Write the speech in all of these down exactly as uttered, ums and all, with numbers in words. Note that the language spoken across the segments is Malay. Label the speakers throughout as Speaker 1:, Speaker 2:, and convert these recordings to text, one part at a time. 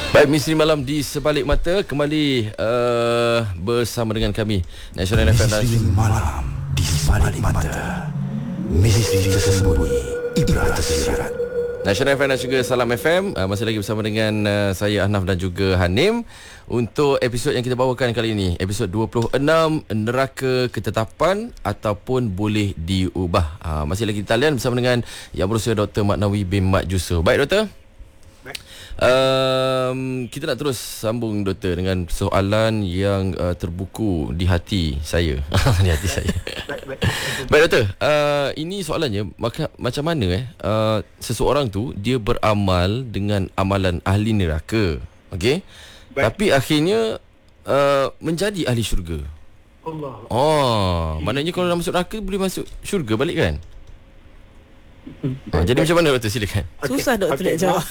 Speaker 1: Baik, Misteri Malam di Sebalik Mata kembali uh, bersama dengan kami Nasional F M.
Speaker 2: Misteri Malam di Sebalik Mata, misteri tersembunyi, ibrat tersirat.
Speaker 1: Nasional F M dan juga Salam F M, uh, masih lagi bersama dengan uh, saya Ahnaf dan juga Hanim untuk episod yang kita bawakan kali ini, episod dua puluh enam, Neraka Ketetapan ataupun Boleh Diubah. uh, Masih lagi talian bersama dengan Yang Berusia Doktor Maknawi bin Mat Jusuf. Baik, Doktor. Um, kita nak terus sambung, Doktor, dengan soalan yang uh, terbuku di hati saya. Di hati saya. Baik, Doktor, uh, ini soalannya, maka, macam mana eh uh, seseorang tu dia beramal dengan amalan ahli neraka, okey, tapi akhirnya uh, menjadi ahli syurga.
Speaker 3: Allah.
Speaker 1: Oh, maknanya kalau dah masuk neraka boleh masuk syurga balik kan? Uh, jadi macam mana, Doktor? Silakan.
Speaker 4: Okay. Susah Doktor okay. nak jawab.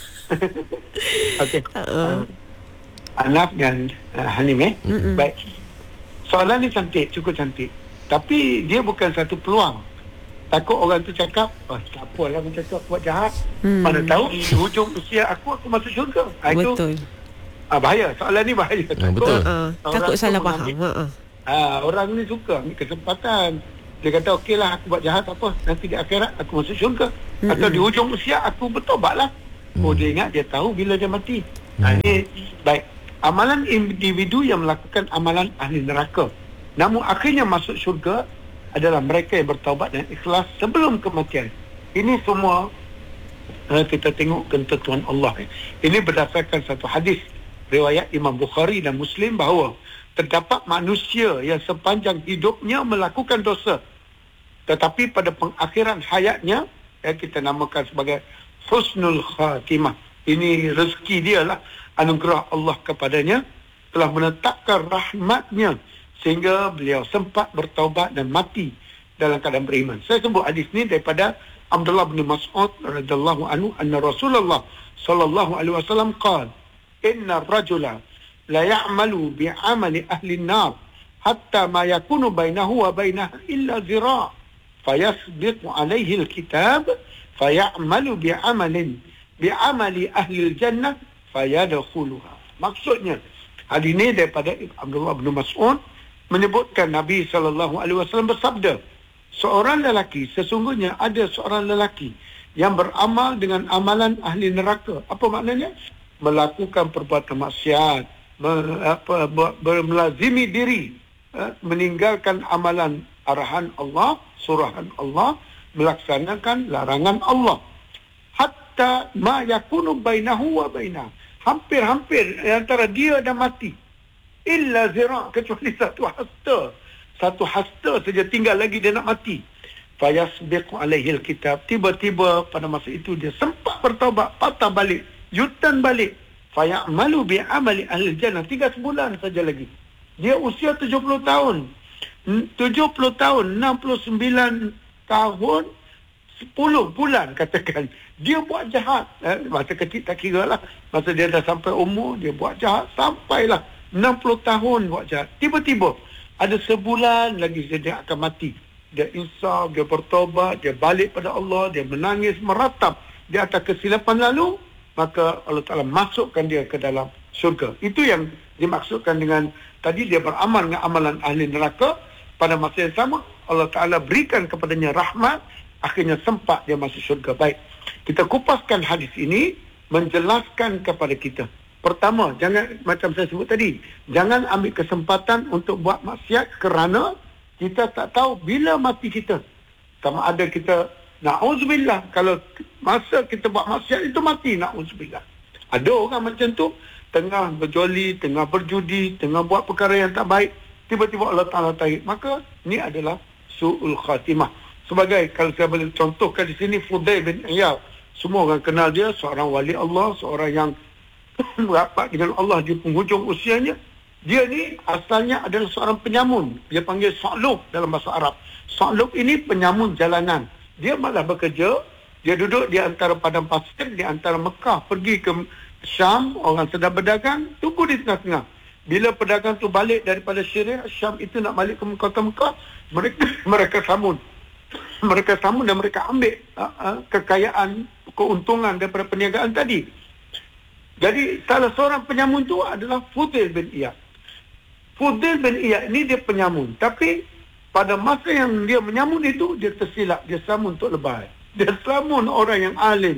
Speaker 3: Okey. Uh, Ahnaf dan uh, Hanim eh. Mm-mm. Baik. Soalan ni cantik, cukup cantik. Tapi dia bukan satu peluang. Takut orang tu cakap, oh, tak apalah aku cakap buat jahat. Hmm. Mana tahu di hujung usia aku aku masuk syurga. Ha,
Speaker 4: betul.
Speaker 3: Itu, ah, bahaya. Soalan ni bahaya.
Speaker 1: Takut, uh, betul.
Speaker 4: Uh, takut salah faham. Uh-uh.
Speaker 3: Ah, orang ni suka ambil kesempatan. Dia kata okeylah aku buat jahat apa, nanti di akhirat aku masuk syurga. Mm-mm. Atau di hujung usia aku bertobatlah. Hmm. Oh, dia ingat, dia tahu bila dia mati. Hmm. Ha, ini baik. Amalan individu yang melakukan amalan ahli neraka, namun akhirnya masuk syurga, adalah mereka yang bertaubat dan ikhlas sebelum kematian. Ini semua uh, kita tengok ketentuan Allah. Ini berdasarkan satu hadis riwayat Imam Bukhari dan Muslim bahawa terdapat manusia yang sepanjang hidupnya melakukan dosa, tetapi pada pengakhiran hayatnya, ya, kita namakan sebagai husnul khatimah. Ini rezeki dia lah, anugerah Allah kepadanya, telah menetapkan rahmatnya sehingga beliau sempat bertaubat dan mati dalam keadaan beriman. Saya sebut hadis ni daripada Abdullah bin Mas'ud radhiyallahu anhu, anna Rasulullah sallallahu alaihi wasallam qala, inna ar-rajula la ya'malu bi'amali ahli an-nar hatta ma yakunu bainahu wa bainaha illa zira' fayasbiqu alaihi al-kitab fayamalu bi'amalin bi'amali ahli al-jannah fayadkhuluha. Maksudnya hadis ini daripada Abdullah bin Mas'ud menyebutkan Nabi sallallahu alaihi wasallam bersabda, seorang lelaki, sesungguhnya ada seorang lelaki yang beramal dengan amalan ahli neraka. Apa maknanya? Melakukan perbuatan maksiat, melazimi diri, meninggalkan amalan arahan Allah, surahan Allah, melaksanakan larangan Allah. Hatta ma yakunu bainahu wa bainah, hampir-hampir antara dia dan mati, illa zira', kecuali satu hasta. Satu hasta saja tinggal lagi dia nak mati. Fayasbiqu alaihi alkitab, tiba-tiba pada masa itu dia sempat bertaubat, patah balik, yutan balik. Fayamalu bi'amali ahli jannah, tiga sebulan saja lagi. Dia usia tujuh puluh tahun. tujuh puluh tahun, enam puluh sembilan tahun, sepuluh bulan katakan. Dia buat jahat. Eh, masa kecil tak kira lah. Masa dia dah sampai umur, dia buat jahat. Sampailah enam puluh tahun buat jahat. Tiba-tiba, ada sebulan lagi dia akan mati. Dia insaf, dia bertobat, dia balik pada Allah, dia menangis, meratap di atas kesilapan lalu, maka Allah Ta'ala masukkan dia ke dalam syurga. Itu yang dimaksudkan dengan tadi, dia beramal dengan amalan ahli neraka. Pada masa yang sama, Allah Ta'ala berikan kepadanya rahmat, akhirnya sempat dia masuk syurga. Baik, kita kupaskan hadis ini, menjelaskan kepada kita. Pertama, jangan, macam saya sebut tadi, jangan ambil kesempatan untuk buat maksiat kerana kita tak tahu bila mati kita. Sama ada kita, na'udzubillah, kalau masa kita buat maksiat itu mati, na'udzubillah. Ada orang macam tu, tengah berjoli, tengah berjudi, tengah buat perkara yang tak baik, tiba-tiba Allah Ta'ala tarik. Maka ni adalah su'ul khatimah. Sebagai, kalau saya boleh contohkan di sini, Fudail bin Iyad. Semua orang kenal dia, seorang wali Allah, seorang yang rapat dengan Allah di penghujung usianya. Dia ni asalnya adalah seorang penyamun. Dia panggil Sa'lub dalam bahasa Arab. Sa'lub ini penyamun jalanan. Dia malah bekerja, dia duduk di antara padang pasir, di antara Mekah, pergi ke Syam, orang sedang berdagang, tunggu di tengah-tengah. Bila pedagang tu balik daripada Syria, Syam itu nak balik ke kota Mekah, mereka mereka samun. Mereka samun dan mereka ambil uh, uh, kekayaan, keuntungan daripada perniagaan tadi. Jadi salah seorang penyamun tu adalah Fudail bin Iyad. Fudail bin Iyad ni dia penyamun, tapi pada masa yang dia menyamun itu, dia tersilap, dia selamun untuk lebay. Dia selamun orang yang alim.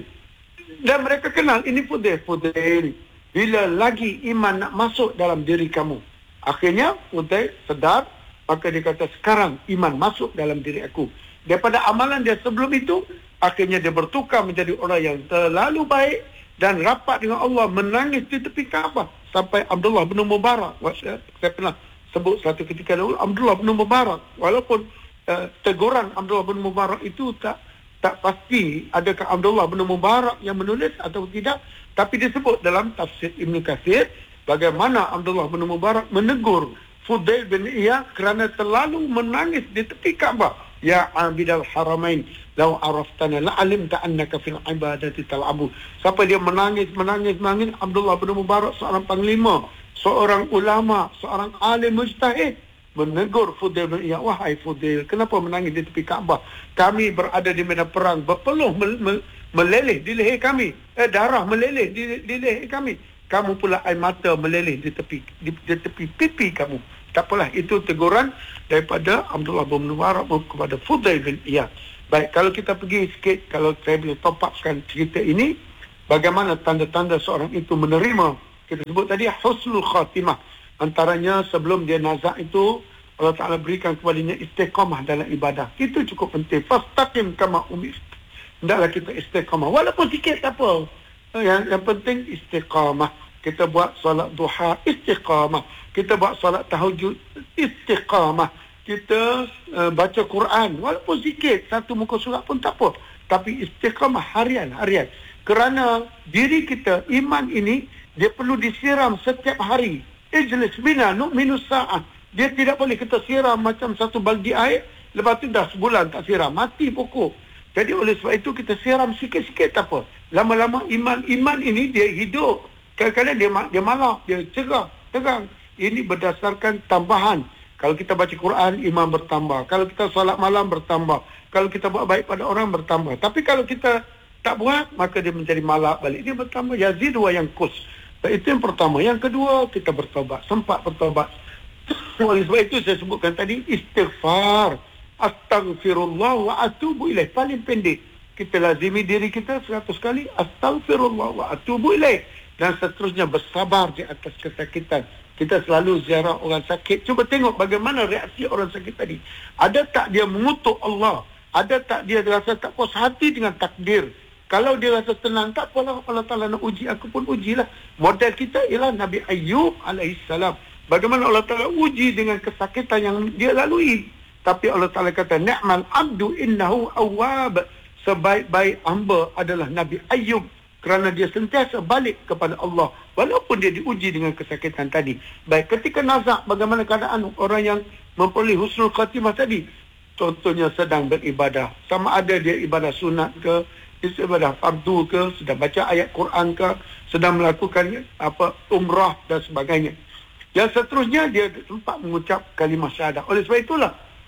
Speaker 3: Dan mereka kenal, ini Fudail. Fudail, bila lagi iman nak masuk dalam diri kamu. Akhirnya Fudail sedar, maka dia kata, sekarang iman masuk dalam diri aku. Daripada amalan dia sebelum itu, akhirnya dia bertukar menjadi orang yang terlalu baik dan rapat dengan Allah, menangis di tepi Kaabah. Sampai Abdullah bin Mubarak, saya, saya pernah sebut satu ketika dahulu, Abdullah bin Mubarak, walaupun uh, teguran Abdullah bin Mubarak itu tak tak pasti adakah Abdullah bin Mubarak yang menulis atau tidak, tapi disebut dalam tafsir Ibn Katsir bagaimana Abdullah bin Mubarak menegur Fudail bin Iyad kerana terlalu menangis di tepi Kaabah. Ya abidal haramain, law araftana la'alimta annaka fil ibadati tal'abu. Sampai dia menangis, menangis, menangis. Abdullah bin Mubarak, seorang panglima, seorang ulama, seorang alim mujtahid, menegur Fudail bin Iyad. Wahai Fudail, kenapa menangis di tepi Kaabah? Kami berada di medan perang, berpeluh mel- mel- meleleh di leher kami. Eh, darah meleleh di, di leher kami. Kamu pula air mata meleleh di tepi di, di tepi pipi kamu. Tak apalah, itu teguran daripada Abdullah bin Mubarak kepada Fudail bin Iyad. Baik, kalau kita pergi sikit, kalau saya boleh top upkan cerita ini, bagaimana tanda-tanda seorang itu menerima, kita sebut tadi husnul khatimah. Antaranya sebelum dia nazak itu, Allah Ta'ala berikan kepadanya istiqamah dalam ibadah. Itu cukup penting. Fastaqim kama umirta. Hendaklah kita istiqamah. Walaupun sikit tak apa. Yang, yang penting istiqamah. Kita buat solat duha, istiqamah. Kita buat solat tahajud, istiqamah. Kita uh, baca Quran, walaupun sikit, satu muka surat pun tak apa. Tapi istiqamah harian, harian. Kerana diri kita, iman ini, dia perlu disiram setiap hari. Ijlis bina nu'minu sa'ah. Dia tidak boleh kita siram macam satu baldi air, lepas tu dah sebulan tak siram, mati pokok. Jadi oleh sebab itu kita siram sikit-sikit tak apa. Lama-lama iman iman ini dia hidup. Kadang-kadang dia dia malah, dia cegah, tegang. Ini berdasarkan tambahan. Kalau kita baca Quran, iman bertambah. Kalau kita solat malam, bertambah. Kalau kita buat baik pada orang, bertambah. Tapi kalau kita tak buat, maka dia menjadi malak balik. Dia bertambah. Yazid wa yanqus. Itu yang pertama. Yang kedua, kita bertobat. Sempat bertobat. Oleh sebab itu saya sebutkan tadi, istighfar. Astaghfirullah wa atubu ilaih. Paling pendek. Kita lazimi diri kita seratus kali. Astaghfirullah wa atubu ilaih. Dan seterusnya bersabar di atas kesakitan. Kita selalu ziarah orang sakit. Cuba tengok bagaimana reaksi orang sakit tadi. Ada tak dia mengutuk Allah? Ada tak dia rasa tak puas hati dengan takdir? Kalau dia rasa tenang, tak apalah, Allah Ta'ala nak uji, aku pun ujilah. Model kita ialah Nabi Ayyub alaihissalam. Bagaimana Allah Ta'ala uji dengan kesakitan yang dia lalui. Tapi Allah Ta'ala kata, ni'mal abdu innahu awwab. Sebaik-baik hamba adalah Nabi Ayyub. Kerana dia sentiasa balik kepada Allah. Walaupun dia diuji dengan kesakitan tadi. Baik, ketika nazak, bagaimana keadaan orang yang memperoleh husnul khatimah tadi? Contohnya sedang beribadah. Sama ada dia ibadah sunat ke, ibadah fardu ke, sedang baca ayat Quran ke, sedang melakukan apa umrah dan sebagainya. Yang seterusnya, dia sempat mengucap kalimah syahadah. Oleh sebab itulah,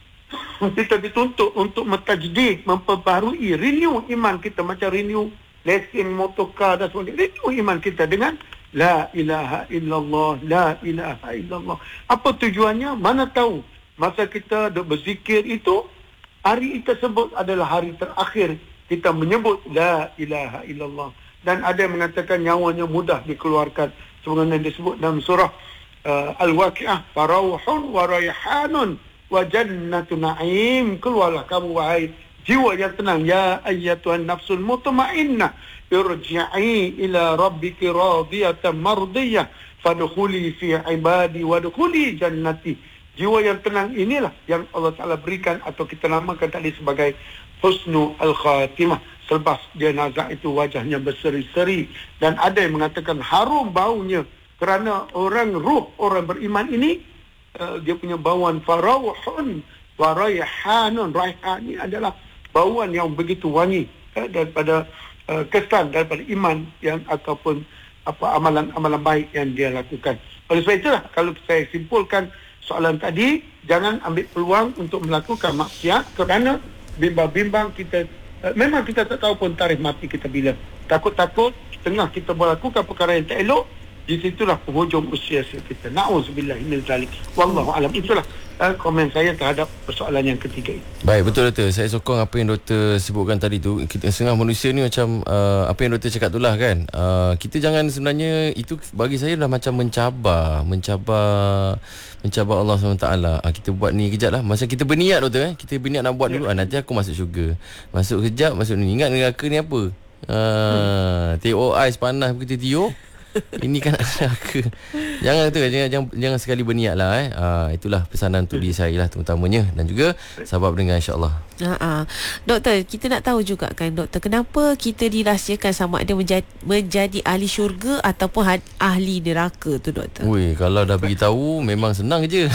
Speaker 3: kita dituntut untuk mentajdid, memperbaharui, renew iman kita. Macam renew lesen motorkar dan sebagainya. Itu iman kita dengan La ilaha illallah, La ilaha illallah. Apa tujuannya? Mana tahu. Masa kita berzikir itu, hari tersebut adalah hari terakhir kita menyebut La ilaha illallah. Dan ada yang mengatakan nyawanya mudah dikeluarkan. Sebagaimana disebut dalam surah uh, Al-Waqi'ah. Farauhun wa rayhanun wa jannatu na'im. Keluarlah kamu wahai jiwa yang tenang. Ya ayyatuhan nafsul mutmainnah. Irji'i ila rabbiki radiyatan mardiyah. Fadkhuli fi ibadi wadkhuli jannati. Jiwa yang tenang inilah yang Allah Ta'ala berikan atau kita namakan tadi sebagai husnul al-khatimah. Selepas dia nazak itu wajahnya berseri-seri. Dan ada yang mengatakan harum baunya. Kerana orang ruh, orang beriman ini, uh, dia punya bauan farauhun wa rayhanun. Rayhan ini adalah bauan yang begitu wangi eh, daripada uh, kesan daripada iman yang ataupun apa amalan-amalan baik yang dia lakukan. Oleh sebab itulah kalau saya simpulkan soalan tadi, jangan ambil peluang untuk melakukan maksiat kerana bimbang-bimbang kita uh, memang kita tak tahu pun tarikh mati kita bila. Takut-takut tengah kita melakukan perkara yang tak elok, di situlah penghujung usia kita. Na'udzubillah min zalik. Wallahu alam. Itulah uh, komen saya terhadap persoalan yang ketiga ini.
Speaker 1: Baik, betul doktor. Saya sokong apa yang doktor sebutkan tadi tu. Kita setengah manusia ni macam uh, apa yang doktor cakap tu lah kan. Uh, kita jangan sebenarnya, itu bagi saya dah macam mencabar, mencabar mencabar Allah subhanahu wa taala. Uh, kita buat ni kejap lah. Masa kita berniat doktor eh, kita berniat nak buat dulu. Uh, nanti aku masuk syurga. Masuk kejap, masuk ni. Ingat neraka ni apa? Uh, tengok ais panas kita tiup. Ini kan neraka. Jangan tu, jangan, jangan jangan sekali berniat lah eh. Uh, itulah pesanan untuk diri saya lah terutamanya, dan juga sahabat pendengar, insya-Allah.
Speaker 4: Ha, doktor, kita nak tahu juga kan doktor, kenapa kita dirahsiakan sama ada menjadi, menjadi ahli syurga ataupun ahli neraka tu doktor?
Speaker 1: Ui, kalau dah beritahu memang senang je.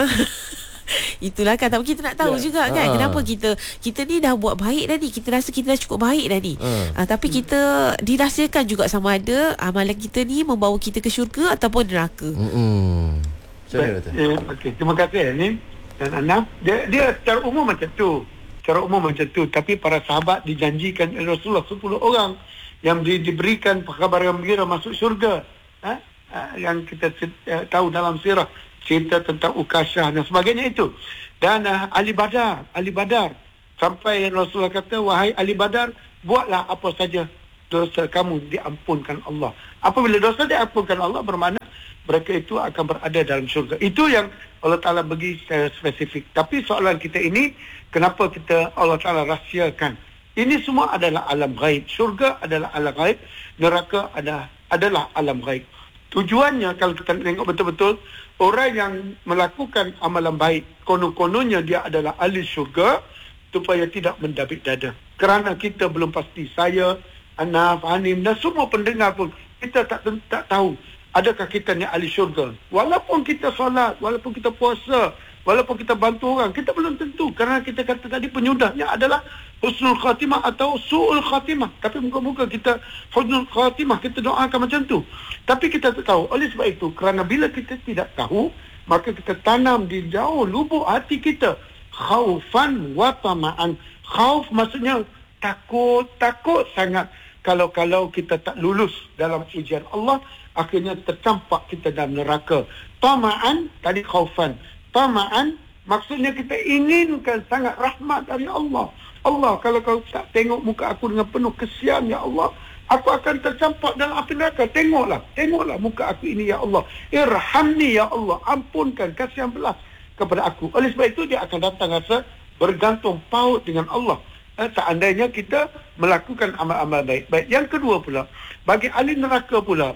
Speaker 4: Itulah kan, tapi kita nak tahu ya. juga kan, ha. kenapa kita kita ni dah buat baik tadi, kita rasa kita dah cukup baik tadi, ha. ha, tapi kita dirahsiakan juga sama ada amalan kita ni membawa kita ke syurga ataupun neraka.
Speaker 1: Hmm.
Speaker 3: Baik, eh, okay. Terima kasih ni dan Anam. Dia, dia secara umum macam tu, secara umum macam tu. Tapi para sahabat dijanjikan oleh Rasulullah sepuluh orang yang di, diberikan kabar gembira masuk syurga. Ha? Ha, yang kita uh, tahu dalam sirah, cerita tentang Ukasyah dan sebagainya itu. Dan uh, Ali Badar, Ali Badar sampai Rasulullah kata, wahai Ali Badar, buatlah apa saja, dosa kamu diampunkan Allah. Apabila dosa diampunkan Allah, bermakna mereka itu akan berada dalam syurga. Itu yang Allah Ta'ala bagi secara spesifik. Tapi soalan kita ini, kenapa kita Allah Ta'ala rahsiakan? Ini semua adalah alam ghaib. Syurga adalah alam ghaib, neraka adalah, adalah alam ghaib. Tujuannya, kalau kita tengok betul-betul, orang yang melakukan amalan baik, konon-kononnya dia adalah ahli syurga, supaya tidak mendabik dada. Kerana kita belum pasti, saya, Anaf, Hanim dan semua pendengar pun, kita tak, tak tahu adakah kita ni ahli syurga. Walaupun kita solat, walaupun kita puasa, walaupun kita bantu orang, kita belum tentu. Kerana kita kata tadi penyudahnya adalah husnul khatimah atau su'ul khatimah. Tapi muka-muka kita husnul khatimah, kita doakan macam tu. Tapi kita tak tahu. Oleh sebab itu, kerana bila kita tidak tahu, maka kita tanam di jauh lubuk hati kita khaufan wa tama'an. Khauf maksudnya takut, takut sangat. Kalau-kalau kita tak lulus dalam ujian Allah, akhirnya tercampak kita dalam neraka. Tama'an, tadi khaufan. Tama'an, maksudnya kita inginkan sangat rahmat dari Allah. Allah, kalau kau tak tengok muka aku dengan penuh kesian, ya Allah, aku akan tercampak dalam api neraka. Tengoklah, tengoklah muka aku ini, ya Allah. Irhamni, ya Allah, ampunkan, kasihan belas kepada aku. Oleh sebab itu, dia akan datang rasa bergantung paut dengan Allah. Eh, seandainya kita melakukan amal-amal baik. Baik, yang kedua pula, bagi ahli neraka pula,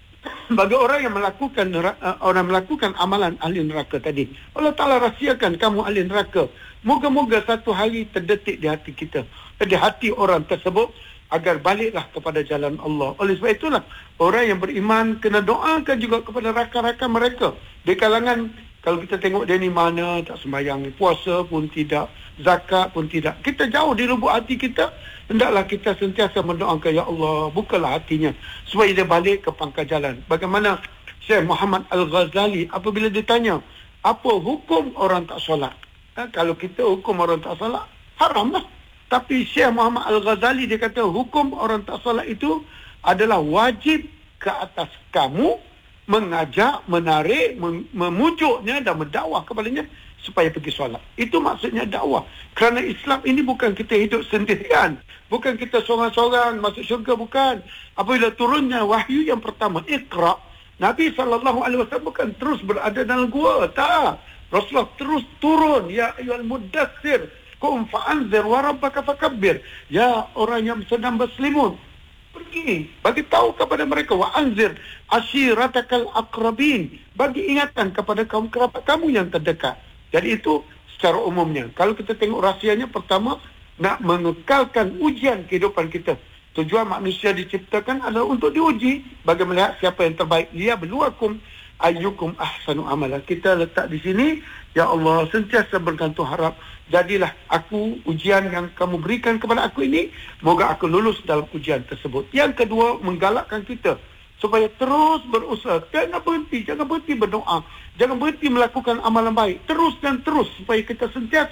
Speaker 3: bagi orang yang melakukan neraka, orang melakukan amalan ahli neraka tadi, Allah Ta'ala rahsiakan kamu ahli neraka. Moga-moga satu hari terdetik di hati kita, di hati orang tersebut, agar baliklah kepada jalan Allah. Oleh sebab itulah, orang yang beriman kena doakan juga kepada rakan-rakan mereka. Di kalangan, kalau kita tengok dia ni mana, tak sembahyang, puasa pun tidak, zakat pun tidak. Kita jauh di lubuk hati kita, hendaklah kita sentiasa mendoakan, ya Allah, bukalah hatinya supaya dia balik ke pangkal jalan. Bagaimana Syekh Muhammad Al-Ghazali apabila ditanya, apa hukum orang tak solat? Ha, kalau kita hukum orang tak solat, haram lah. Tapi Syekh Muhammad Al-Ghazali dia kata, hukum orang tak solat itu adalah wajib ke atas kamu mengajak, menarik, memujuknya dan mendakwah kepadanya supaya pergi solat. Itu maksudnya dakwah. Kerana Islam ini bukan kita hidup sendirian. Bukan kita seorang-seorang masuk syurga, bukan. Apabila turunnya wahyu yang pertama, Iqra', Nabi sallallahu alaihi wasallam bukan terus berada dalam gua. Tak. Rasulullah terus turun. Ya ayyuhal muddathir, qum fa'anzir wa rabbaka fakabbir. Ya orang yang sedang berselimut, pergi, bagi tahu kepada mereka, wa anzir ashiratakal aqrabin, bagi ingatan kepada kaum kerabat kamu yang terdekat. Jadi itu secara umumnya. Kalau kita tengok rahsianya, pertama, nak mengekalkan ujian kehidupan kita. Tujuan manusia diciptakan adalah untuk diuji, bagi melihat siapa yang terbaik. Liyabluwakum ayyukum ahsanu amala. Kita letak di sini, ya Allah, sentiasa bergantung harap, jadilah aku ujian yang kamu berikan kepada aku ini, moga aku lulus dalam ujian tersebut. Yang kedua, menggalakkan kita supaya terus berusaha. Jangan berhenti, jangan berhenti berdoa, jangan berhenti melakukan amalan baik. Terus dan terus supaya kita sentiasa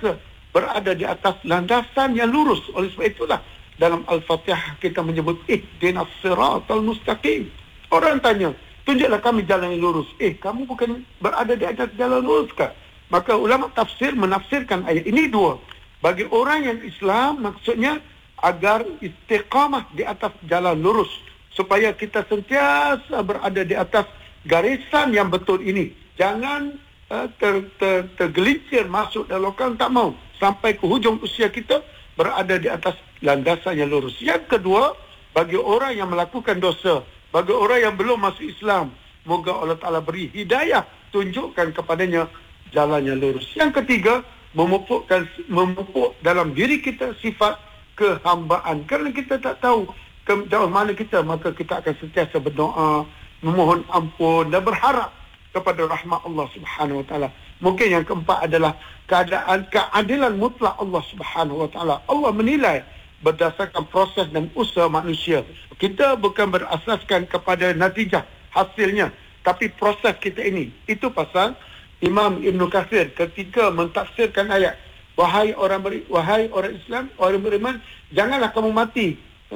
Speaker 3: berada di atas landasan yang lurus. Oleh sebab itulah dalam Al-Fatihah kita menyebut ihdinas siratal mustaqim. Orang tanya, tunjuklah kami jalan yang lurus. Eh, kamu bukan berada di atas jalan lurus kah? Maka ulama tafsir menafsirkan ayat ini dua. Bagi orang yang Islam, maksudnya agar istiqamah di atas jalan lurus, supaya kita sentiasa berada di atas garisan yang betul ini. Jangan uh, ter, ter, tergelincir masuk dalam lokal, tak mau. Sampai ke hujung usia kita berada di atas landasan yang lurus. Yang kedua, bagi orang yang melakukan dosa, bagi orang yang belum masuk Islam, moga Allah Ta'ala beri hidayah, tunjukkan kepadanya jalan yang lurus. Yang ketiga, memupukkan memupuk dalam diri kita sifat kehambaan. Kerana kita tak tahu ke jauh mana kita, maka kita akan sentiasa berdoa, memohon ampun dan berharap kepada rahmat Allah Subhanahu Wa Taala. Mungkin yang keempat adalah keadaan keadilan mutlak Allah Subhanahu Wa Taala. Allah menilai berdasarkan proses dan usaha manusia. Kita bukan berasaskan kepada natijah hasilnya, tapi proses kita ini. Itu pasal Imam Ibn Kathir ketika mentafsirkan ayat, wahai orang beri, wahai orang Islam, orang beriman, janganlah kamu mati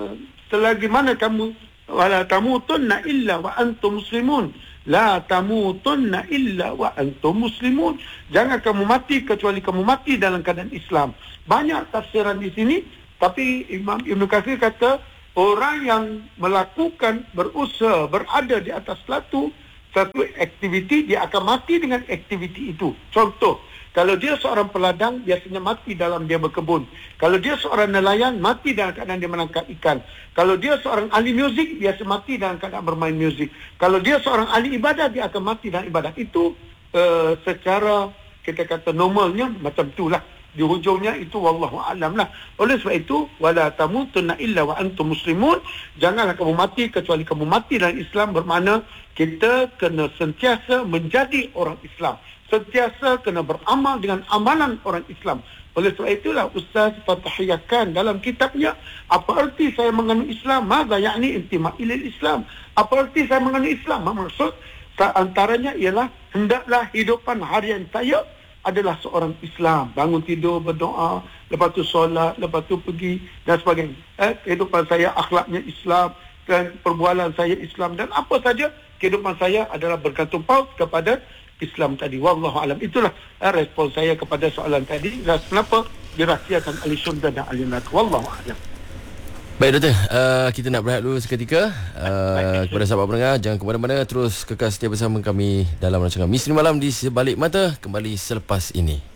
Speaker 3: selagi mana kamu wala tamutunna illa wa antum muslimun. La tamutunna illa wa antum muslimun. Jangan kamu mati kecuali kamu mati dalam keadaan Islam. Banyak tafsiran di sini, tapi Imam Ibn Kathir kata orang yang melakukan, berusaha, berada di atas satu satu aktiviti, dia akan mati dengan aktiviti itu. Contoh, kalau dia seorang peladang, biasanya mati dalam dia berkebun. Kalau dia seorang nelayan, mati dalam keadaan dia menangkap ikan. Kalau dia seorang ahli muzik, biasa mati dalam keadaan bermain muzik. Kalau dia seorang ahli ibadah, dia akan mati dalam ibadah. Itu uh, secara kita kata normalnya macam itulah. Di hujungnya itu wallahu a'lam lah. Oleh sebab itu, wala tamutunna illa wa antum muslimun. Janganlah kamu mati kecuali kamu mati dalam Islam, bermakna kita kena sentiasa menjadi orang Islam. Sentiasa kena beramal dengan amalan orang Islam. Oleh sebab itulah Ustaz fatahiyahkan dalam kitabnya, apa arti saya menganut Islam? Mada yakni intima' ilal Islam? Apa arti saya menganut Islam? Maksud antaranya ialah hendaklah hidupan harian saya adalah seorang Islam. Bangun tidur, berdoa, lepas tu solat, lepas tu pergi dan sebagainya. Eh, kehidupan saya akhlaknya Islam, dan perbualan saya Islam, dan apa saja kehidupan saya adalah bergantung paut kepada Islam tadi. Wallahu alam. Itulah eh, respon saya kepada soalan tadi. Dan kenapa dirahsiakan ahli syurga dan ahli neraka. Wallahu alam.
Speaker 1: Baik doktor, uh, kita nak berehat dulu seketika. uh, Kepada sahabat pendengar, jangan ke mana-mana, terus kekal setia bersama kami dalam rancangan Misteri Malam di Sebalik Mata, kembali selepas ini.